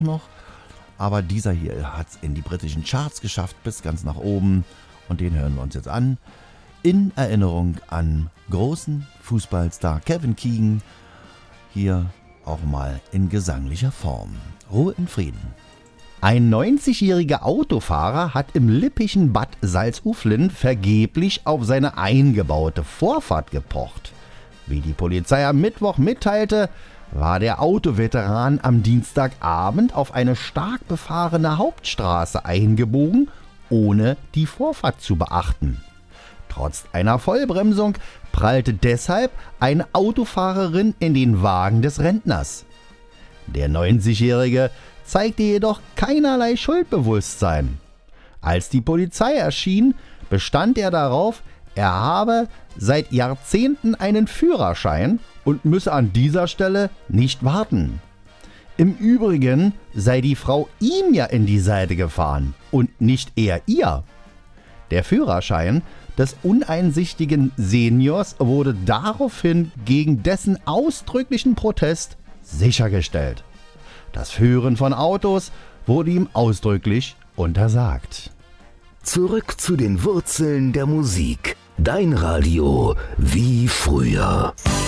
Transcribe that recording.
noch. Aber dieser hier hat es in die britischen Charts geschafft, bis ganz nach oben. Und den hören wir uns jetzt an. In Erinnerung an großen Fußballstar Kevin Keegan. Hier auch mal in gesanglicher Form. Ruhe in Frieden. Ein 90-jähriger Autofahrer hat im lippischen Bad Salzuflen vergeblich auf seine eingebaute Vorfahrt gepocht. Wie die Polizei am Mittwoch mitteilte, war der Autoveteran am Dienstagabend auf eine stark befahrene Hauptstraße eingebogen, ohne die Vorfahrt zu beachten. Trotz einer Vollbremsung prallte deshalb eine Autofahrerin in den Wagen des Rentners. Der 90-Jährige zeigte jedoch keinerlei Schuldbewusstsein. Als die Polizei erschien, bestand er darauf, er habe seit Jahrzehnten einen Führerschein und müsse an dieser Stelle nicht warten. Im Übrigen sei die Frau ihm ja in die Seite gefahren und nicht er ihr. Der Führerschein des uneinsichtigen Seniors wurde daraufhin gegen dessen ausdrücklichen Protest sichergestellt. Das Führen von Autos wurde ihm ausdrücklich untersagt. Zurück zu den Wurzeln der Musik. Dein Radio wie früher.